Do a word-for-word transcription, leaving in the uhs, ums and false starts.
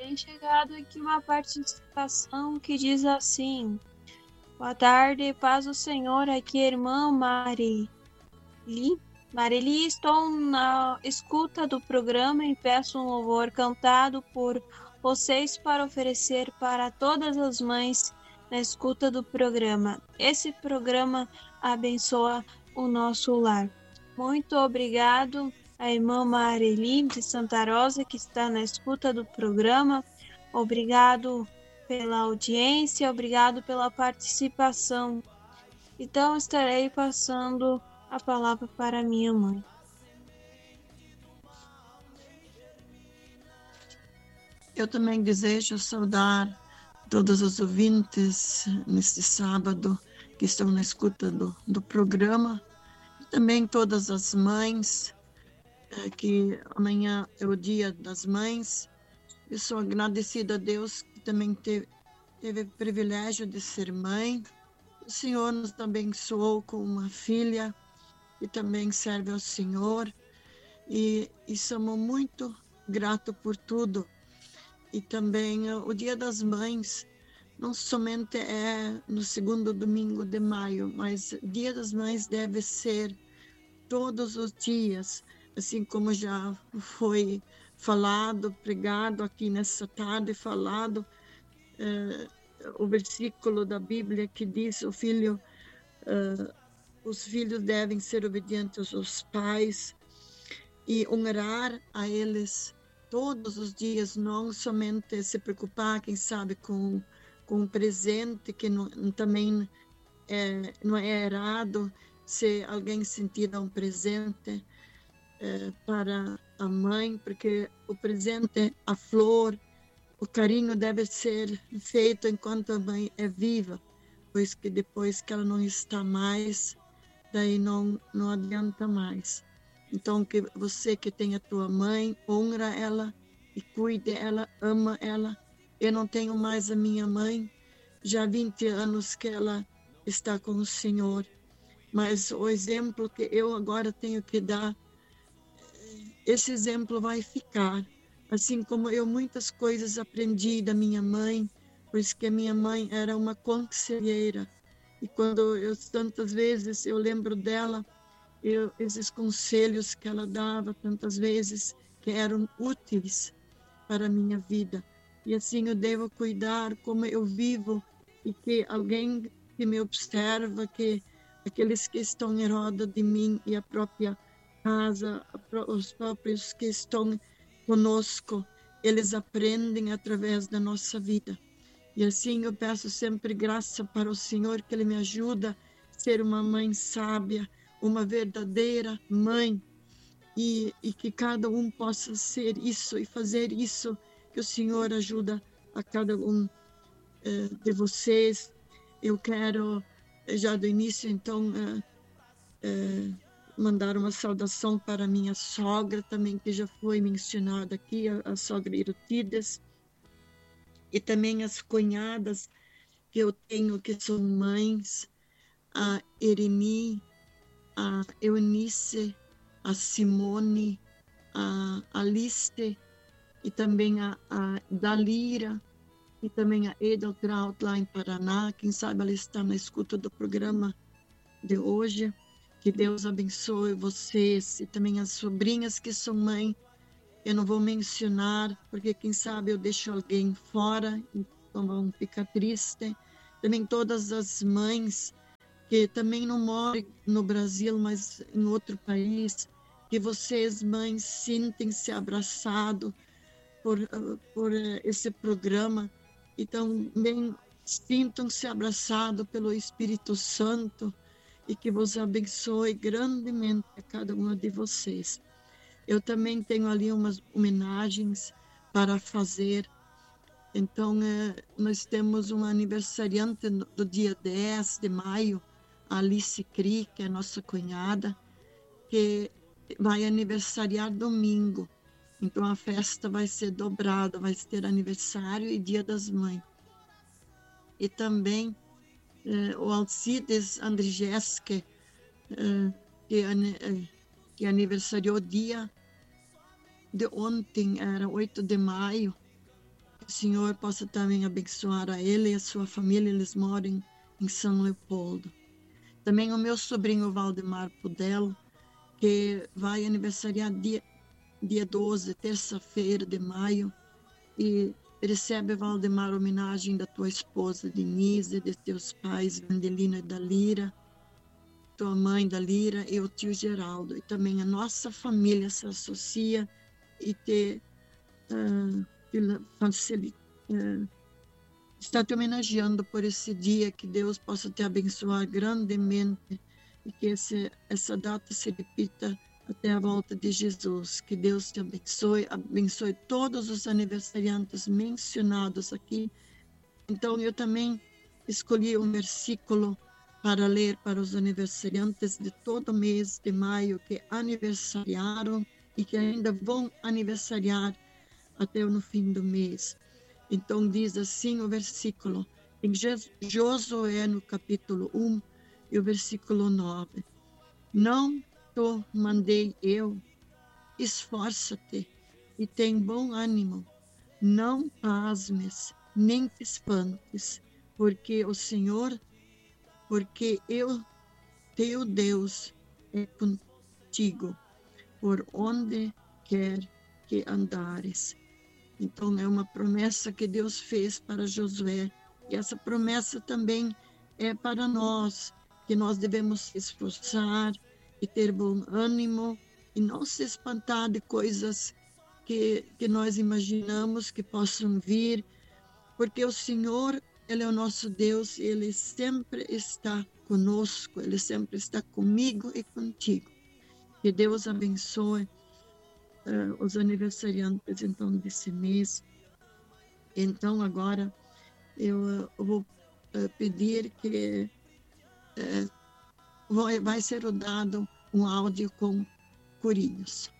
tem chegado aqui uma participação que diz assim: boa tarde, paz do Senhor, aqui irmã Marili. Marili, estou na escuta do programa e peço um louvor cantado por vocês para oferecer para todas as mães na escuta do programa. Esse programa abençoa o nosso lar. Muito obrigado a irmã Marili de Santa Rosa, que está na escuta do programa. Obrigado pela audiência, obrigado pela participação. Então, estarei passando a palavra para minha mãe. Eu também desejo saudar todos os ouvintes neste sábado que estão na escuta do, do programa, e também todas as mães, é, que amanhã é o Dia das Mães. Eu sou agradecida a Deus que também teve, teve o privilégio de ser mãe. O Senhor nos abençoou com uma filha que também serve ao Senhor, e, e somos muito gratos por tudo. E também uh, o Dia das Mães não somente é no segundo domingo de maio, mas o Dia das Mães deve ser todos os dias, assim como já foi falado, pregado aqui nessa tarde, falado uh, o versículo da Bíblia que diz: o filho uh, os filhos devem ser obedientes aos pais e honrar a eles todos os dias, não somente se preocupar, quem sabe, com, com um presente, que não, também é, não é errado se alguém sentir dar um presente é, para a mãe, porque o presente, a flor, o carinho deve ser feito enquanto a mãe é viva, pois que depois que ela não está mais, daí não, não adianta mais. Então, que você que tem a tua mãe, honra ela e cuide ela, ama ela. Eu não tenho mais a minha mãe, já há vinte anos que ela está com o Senhor, mas o exemplo que eu agora tenho que dar, esse exemplo vai ficar, assim como eu muitas coisas aprendi da minha mãe, pois que a minha mãe era uma conselheira. E quando eu, tantas vezes, eu lembro dela, eu, esses conselhos que ela dava, tantas vezes, que eram úteis para a minha vida. E assim eu devo cuidar como eu vivo, e que alguém que me observa, que aqueles que estão em roda de mim e a própria casa, os próprios que estão conosco, eles aprendem através da nossa vida. E assim eu peço sempre graça para o Senhor, que Ele me ajuda a ser uma mãe sábia, uma verdadeira mãe, e, e que cada um possa ser isso e fazer isso, que o Senhor ajuda a cada um eh, de vocês. Eu quero, já do início, então, eh, eh, mandar uma saudação para minha sogra também, que já foi mencionada aqui, a, a sogra Irotides, e também as cunhadas que eu tenho, que são mães, a Ereni, a Eunice, a Simone, a Alice, e também a, a Dalira, e também a Edeltraut lá em Paraná. Quem sabe ela está na escuta do programa de hoje. Que Deus abençoe vocês, e também as sobrinhas que são mãe. Eu não vou mencionar, porque quem sabe eu deixo alguém fora, então vão ficar tristes. Também todas as mães que também não moram no Brasil, mas em outro país, que vocês, mães, sintem-se abraçados por, por esse programa, e também sintam-se abraçados pelo Espírito Santo, e que vos abençoe grandemente a cada uma de vocês. Eu também tenho ali umas homenagens para fazer. Então, eh, nós temos um aniversariante do dia dez de maio, a Alice Cri, que é nossa cunhada, que vai aniversariar domingo. Então, a festa vai ser dobrada, vai ter aniversário e Dia das Mães. E também eh, o Alcides Andrzejewski, eh, que, eh, que aniversariou dia de ontem, era oito de maio, o Senhor possa também abençoar a ele e a sua família, eles moram em São Leopoldo. Também o meu sobrinho Valdemar Pudelo, que vai aniversariar dia, dia doze, terça-feira de maio, e recebe, Valdemar, homenagem da tua esposa Denise, de teus pais Vandelina e Dalira, tua mãe Dalira e o tio Geraldo. E também a nossa família se associa e te, uh, te uh, está te homenageando por esse dia, que Deus possa te abençoar grandemente e que esse, essa data se repita até a volta de Jesus. Que Deus te abençoe, abençoe todos os aniversariantes mencionados aqui. Então, eu também escolhi um versículo para ler para os aniversariantes de todo o mês de maio que aniversariaram e que ainda vão aniversariar até no fim do mês. Então diz assim o versículo, em Josué no capítulo um e o versículo nove. Não te mandei eu, esforça-te e tem bom ânimo, não pasmes, nem te espantes, porque o Senhor, porque eu, teu Deus, é contigo, por onde quer que andares. Então, é uma promessa que Deus fez para Josué. E essa promessa também é para nós, que nós devemos se esforçar e ter bom ânimo e não se espantar de coisas que, que nós imaginamos que possam vir, porque o Senhor, Ele é o nosso Deus e Ele sempre está conosco, Ele sempre está comigo e contigo. Que Deus abençoe Uh, os aniversariantes, então, desse mês. Então, agora, eu, uh, eu vou uh, pedir que uh, vai, vai ser dado um áudio com corinhos.